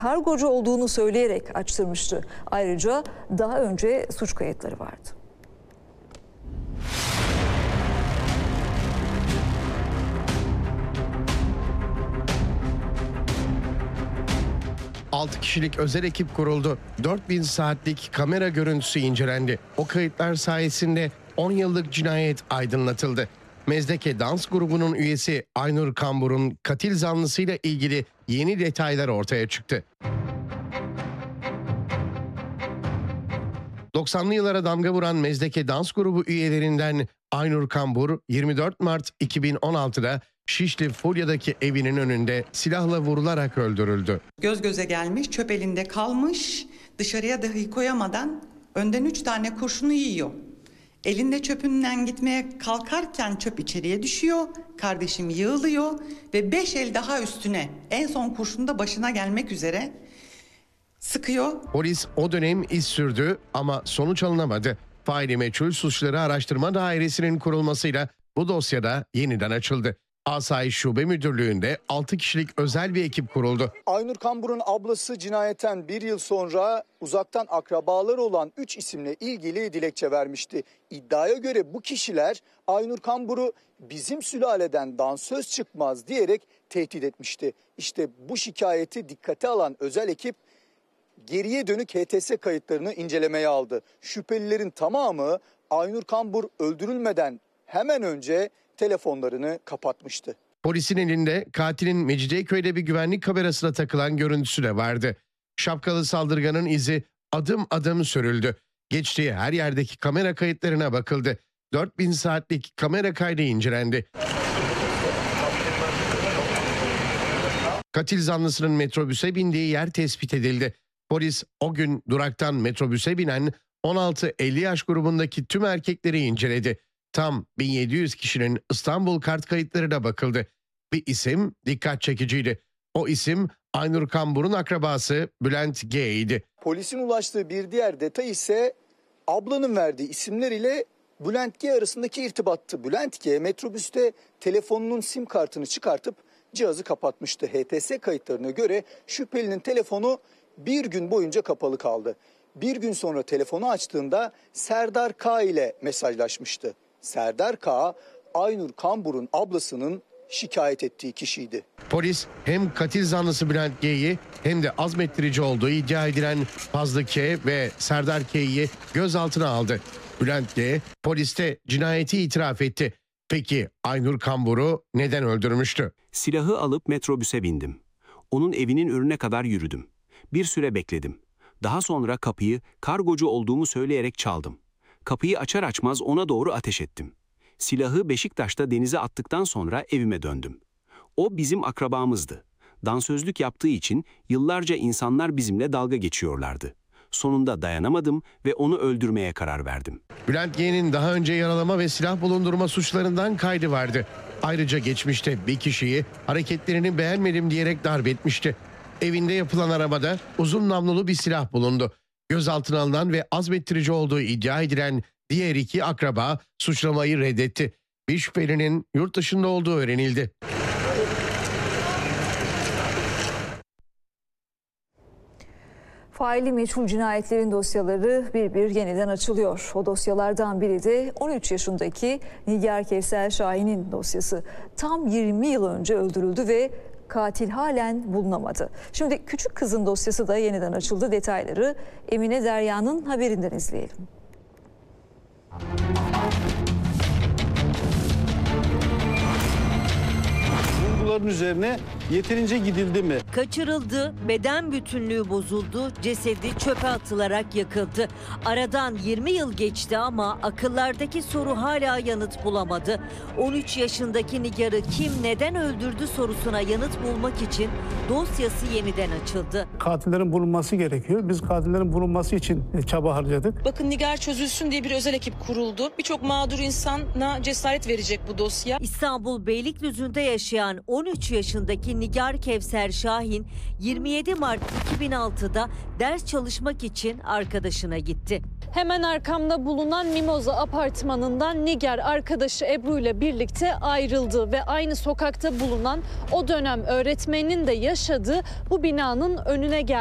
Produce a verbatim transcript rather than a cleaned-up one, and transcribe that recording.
Kargocu olduğunu söyleyerek açtırmıştı. Ayrıca daha önce suç kayıtları vardı. altı kişilik özel ekip kuruldu. dört bin saatlik kamera görüntüsü incelendi. O kayıtlar sayesinde on yıllık cinayet aydınlatıldı. Mezdeke dans grubunun üyesi Aynur Kambur'un katil zanlısıyla ilgili yeni detaylar ortaya çıktı. doksanlı yıllara damga vuran Mezdeke dans grubu üyelerinden Aynur Kambur yirmi dört Mart iki bin on altıda Şişli Fulya'daki evinin önünde silahla vurularak öldürüldü. Göz göze gelmiş, çöp elinde kalmış, dışarıya dahi koyamadan önden üç tane kurşunu yiyor. Elinde çöpünden gitmeye kalkarken çöp içeriye düşüyor, kardeşim yığılıyor ve beş el daha üstüne, en son kurşun da başına gelmek üzere sıkıyor. Polis o dönem iz sürdü ama sonuç alınamadı. Faili meçhul suçları araştırma dairesinin kurulmasıyla bu dosyada yeniden açıldı. Asayiş Şube Müdürlüğü'nde altı kişilik özel bir ekip kuruldu. Aynur Kambur'un ablası cinayetten bir yıl sonra uzaktan akrabaları olan üç isimle ilgili dilekçe vermişti. İddiaya göre bu kişiler Aynur Kambur'u bizim sülaleden dansöz çıkmaz diyerek tehdit etmişti. İşte bu şikayeti dikkate alan özel ekip geriye dönük H T S kayıtlarını incelemeye aldı. Şüphelilerin tamamı Aynur Kambur öldürülmeden hemen önce telefonlarını kapatmıştı. Polisin elinde katilin Mecidiyeköy'de bir güvenlik kamerasına takılan görüntüsü de vardı. Şapkalı saldırganın izi adım adım sürüldü. Geçtiği her yerdeki kamera kayıtlarına bakıldı. dört bin saatlik kamera kaydı incelendi. Katil zanlısının metrobüse bindiği yer tespit edildi. Polis o gün duraktan metrobüse binen on altı elli yaş grubundaki tüm erkekleri inceledi. Tam bin yedi yüz kişinin İstanbul kart kayıtlarına bakıldı. Bir isim dikkat çekiciydi. O isim Aynur Kambur'un akrabası Bülent G idi. Polisin ulaştığı bir diğer detay ise ablanın verdiği isimler ile Bülent G arasındaki irtibattı. Bülent G metrobüste telefonunun sim kartını çıkartıp cihazı kapatmıştı. H T S kayıtlarına göre şüphelinin telefonu bir gün boyunca kapalı kaldı. Bir gün sonra telefonu açtığında Serdar K ile mesajlaşmıştı. Serdar K, Aynur Kambur'un ablasının şikayet ettiği kişiydi. Polis hem katil zanlısı Bülent G'yi hem de azmettirici olduğu iddia edilen Fazlı K ve Serdar K'yi gözaltına aldı. Bülent G poliste cinayeti itiraf etti. Peki Aynur Kambur'u neden öldürmüştü? Silahı alıp metrobüse bindim. Onun evinin önüne kadar yürüdüm. Bir süre bekledim. Daha sonra kapıyı kargocu olduğumu söyleyerek çaldım. Kapıyı açar açmaz ona doğru ateş ettim. Silahı Beşiktaş'ta denize attıktan sonra evime döndüm. O bizim akrabamızdı. Dansözlük yaptığı için yıllarca insanlar bizimle dalga geçiyorlardı. Sonunda dayanamadım ve onu öldürmeye karar verdim. Bülent G'nin daha önce yaralama ve silah bulundurma suçlarından kaydı vardı. Ayrıca geçmişte bir kişiyi hareketlerini beğenmedim diyerek darp etmişti. Evinde yapılan aramada uzun namlulu bir silah bulundu. Gözaltına alınan ve azmettirici olduğu iddia edilen diğer iki akraba suçlamayı reddetti. Bir şüphelinin yurt dışında olduğu öğrenildi. Faili meçhul cinayetlerin dosyaları bir bir yeniden açılıyor. O dosyalardan biri de on üç yaşındaki Nigar Kevser Şahin'in dosyası. Tam yirmi yıl önce öldürüldü ve katil halen bulunamadı. Şimdi küçük kızın dosyası da yeniden açıldı. Detayları Emine Derya'nın haberinden izleyelim. Bulguların üzerine yeterince gidildi mi? Kaçırıldı, beden bütünlüğü bozuldu, cesedi çöpe atılarak yakıldı. Aradan yirmi yıl geçti ama akıllardaki soru hala yanıt bulamadı. on üç yaşındaki Nigar'ı kim neden öldürdü sorusuna yanıt bulmak için dosyası yeniden açıldı. Katillerin bulunması gerekiyor. Biz katillerin bulunması için çaba harcadık. Bakın Nigar çözülsün diye bir özel ekip kuruldu. Birçok mağdur insana cesaret verecek bu dosya. İstanbul Beylikdüzü'nde yaşayan on üç yaşındaki Nigar Kevser Şahin yirmi yedi Mart iki bin altıda ders çalışmak için arkadaşına gitti. Hemen arkamda bulunan Mimoza apartmanından Niger arkadaşı Ebru ile birlikte ayrıldı ve aynı sokakta bulunan o dönem öğretmeninin de yaşadığı bu binanın önüne geldi.